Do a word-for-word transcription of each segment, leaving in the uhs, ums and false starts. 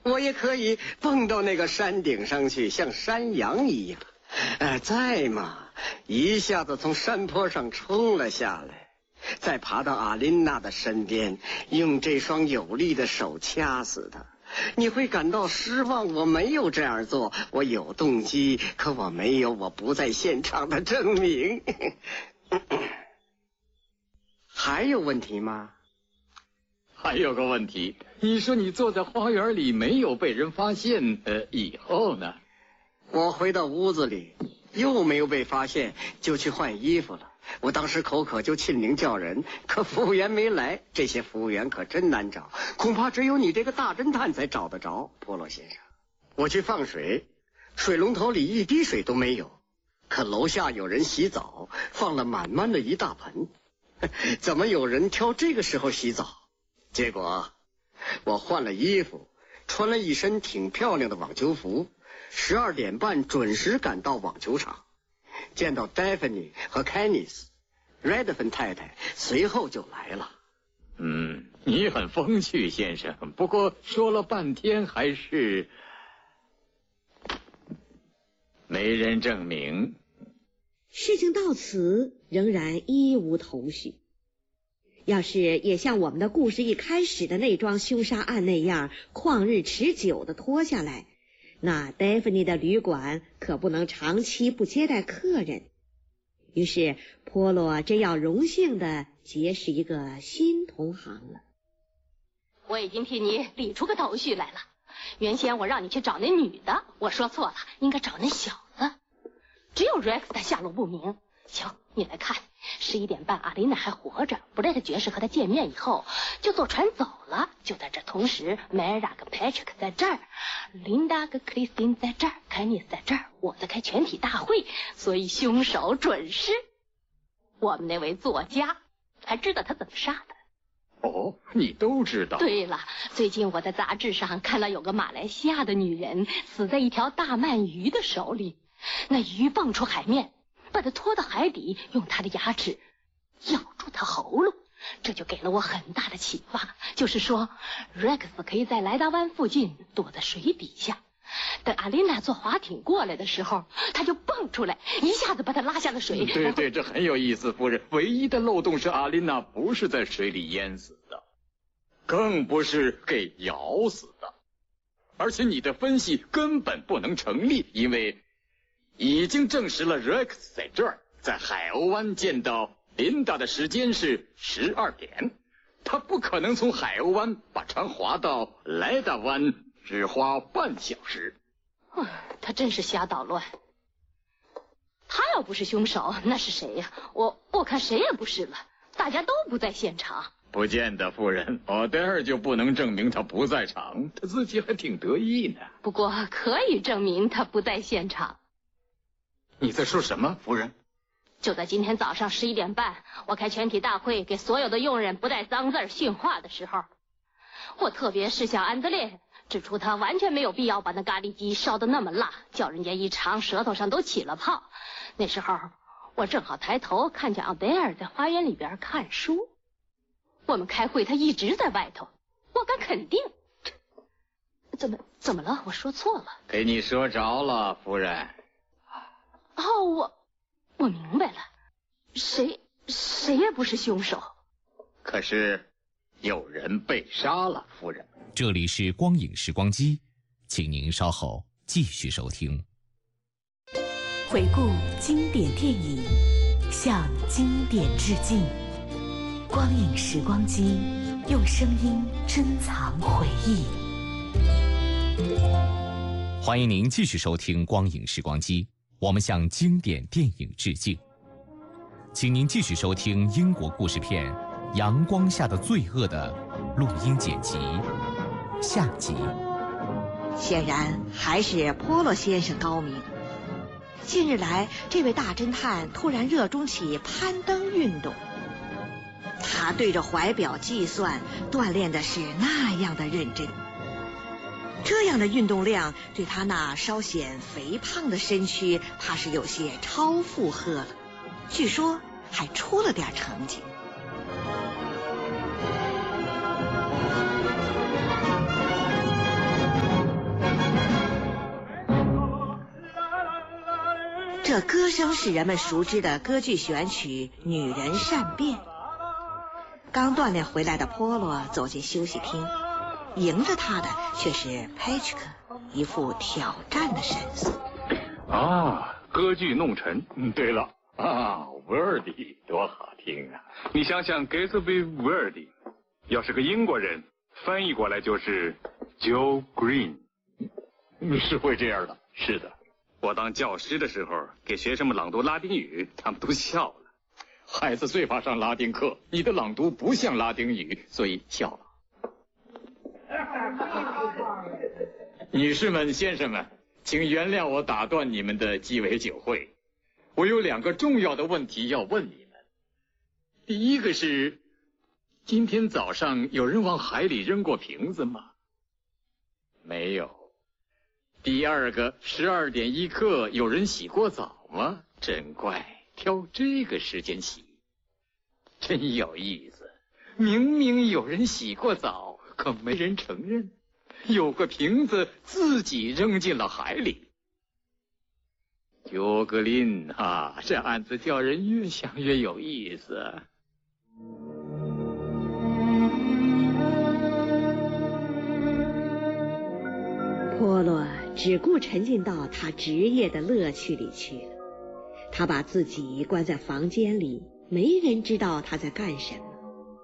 我也可以蹦到那个山顶上去，像山羊一样。呃，再嘛，一下子从山坡上冲了下来，再爬到阿琳娜的身边，用这双有力的手掐死她。你会感到失望，我没有这样做，我有动机，可我没有我不在现场的证明。还有问题吗？ 还有个问题，你说你坐在花园里没有被人发现，呃，以后呢？ 我回到屋子里，又没有被发现，就去换衣服了。我当时口渴，就亲领叫人，可服务员没来。这些服务员可真难找，恐怕只有你这个大侦探才找得着，波洛先生。我去放水，水龙头里一滴水都没有，可楼下有人洗澡，放了满满的一大盆。怎么有人挑这个时候洗澡？结果我换了衣服，穿了一身挺漂亮的网球服，十二点半准时赶到网球场，见到戴芬妮和凯尼斯，瑞德芬太太随后就来了。 嗯，你很风趣，先生。不过说了半天还是没人证明。 事情到此仍然一无头绪。要是也像我们的故事一开始的那桩凶杀案那样旷日持久的拖下来，那戴芙妮的旅馆可不能长期不接待客人。于是波洛真要荣幸的结识一个新同行了。 我已经替你理出个头绪来了。原先我让你去找那女的，我说错了，应该找那小子。只有 Rex 他下落不明。行，你来看，十一点半阿琳娜还活着，布莱特爵士和他见面以后就坐船走了。就在这同时，梅拉跟 Patrick 在这儿，琳达跟克里斯汀在这儿，凯尼斯在这儿，我在开全体大会，所以凶手准是我们那位作家，还知道他怎么杀的。 哦，你都知道。 对了，最近我在杂志上看到有个马来西亚的女人死在一条大鳗鱼的手里，那鱼蹦出海面，把她拖到海底，用她的牙齿咬住她喉咙。这就给了我很大的启发，就是说 Rex 可以在莱达湾附近躲在水底下，等阿琳娜坐滑艇过来的时候，他就蹦出来，一下子把她拉下了水。 对对，这很有意思，夫人。唯一的漏洞是阿琳娜不是在水里淹死的，更不是给咬死的。而且你的分析根本不能成立，因为已经证实了 Rex 在这儿，在海鸥湾见到琳达的时间是十二点，他不可能从海鸥湾把船划到莱达湾只花半小时。 嗯，他真是瞎捣乱。他要不是凶手，那是谁呀？我我看谁也不是了，大家都不在现场。 不见得，夫人。奥黛尔就不能证明他不在场，他自己还挺得意呢。 不过可以证明他不在现场。 你在说什么，夫人？ 就在今天早上十一点半，我开全体大会给所有的佣人不带脏字训话的时候，我特别是向安德烈指出他完全没有必要把那咖喱鸡烧得那么辣，叫人家一尝舌头上都起了泡。那时候我正好抬头看见奥黛尔在花园里边看书。我们开会他一直在外头，我敢肯定。怎么怎么了？我说错了。 给你说着了，夫人。 哦，我我明白了，谁谁也不是凶手。 可是有人被杀了，夫人。 这里是光影时光机，请您稍后继续收听。 回顾经典电影，向经典致敬。光影时光机，用声音珍藏回忆。 欢迎您继续收听光影时光机，我们向经典电影致敬。请您继续收听英国故事片《阳光下的罪恶》的录音剪辑下集。 显然还是波洛先生高明。近日来，这位大侦探突然热衷起攀登运动，他对着怀表计算，锻炼的是那样的认真。这样的运动量对他那稍显肥胖的身躯怕是有些超负荷了，据说还出了点成绩。 这歌声是人们熟知的歌剧选曲《女人善变》。刚锻炼回来的波罗走进休息厅，迎着他的却是佩奇克，一副挑战的神色。 啊，歌剧弄臣。嗯，对了啊 ，Verdi 多好听啊！你想想 Gatsby Verdi， 要是个英国人，翻译过来就是 Joe Green。是会这样的。是的，我当教师的时候给学生们朗读拉丁语，他们都笑了。孩子最怕上拉丁课，你的朗读不像拉丁语，所以笑了。女士们、先生们，请原谅我打断你们的鸡尾酒会。我有两个重要的问题要问你们。第一个是，今天早上有人往海里扔过瓶子吗？没有。第二个，十二点一刻有人洗过澡吗？真怪，挑这个时间洗，真有意思。明明有人洗过澡，可没人承认。有个瓶子自己扔进了海里。尤格林啊，这案子叫人越想越有意思。 波罗只顾沉浸到他职业的乐趣里去了。他把自己关在房间里，没人知道他在干什么。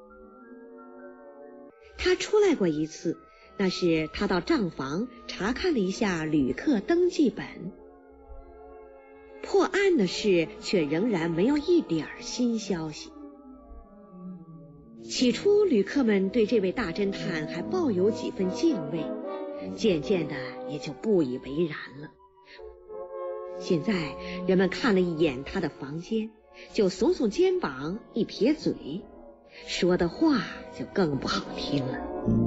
他出来过一次，那是他到账房查看了一下旅客登记本。破案的事却仍然没有一点新消息。起初旅客们对这位大侦探还抱有几分敬畏，渐渐的也就不以为然了。现在人们看了一眼他的房间，就耸耸肩膀，一撇嘴，说的话就更不好听了。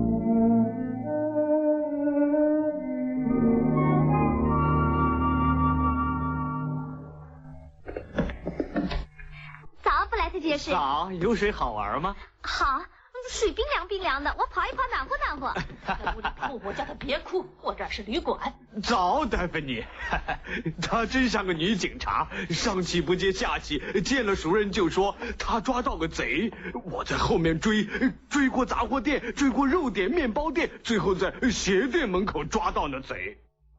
早，布莱特爵士。 早，有水好玩吗？ 好，水冰凉冰凉的，我跑一跑暖和暖和。 在屋里哭，我叫他别哭，我这儿是旅馆。 早，戴芬妮，她真像个女警察，上气不接下气，见了熟人就说她抓到个贼。我在后面追，追过杂货店，追过肉店、面包店，最后在鞋店门口抓到那贼。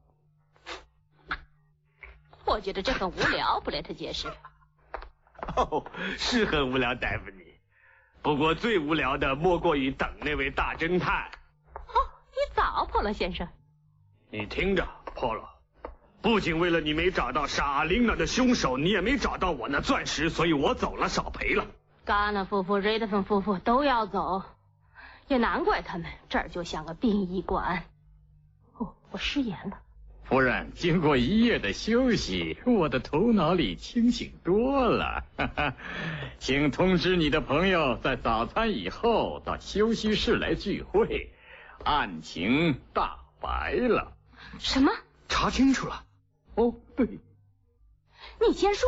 我觉得这很无聊，布莱特爵士。 哦，是很无聊，戴芬妮。不过最无聊的莫过于等那位大侦探。 哦，你早，波罗先生。 你听着，波罗，不仅为了你没找到杀阿琳娜的凶手，你也没找到我那钻石，所以我走了，少赔了。 嘎纳夫妇、瑞德芬夫妇都要走，也难怪他们，这儿就像个殡仪馆。哦，我失言了。 夫人，经过一夜的休息，我的头脑里清醒多了。哈哈，请通知你的朋友，在早餐以后到休息室来聚会，案情大白了。 什么？ 查清楚了。 哦，对， 你先说。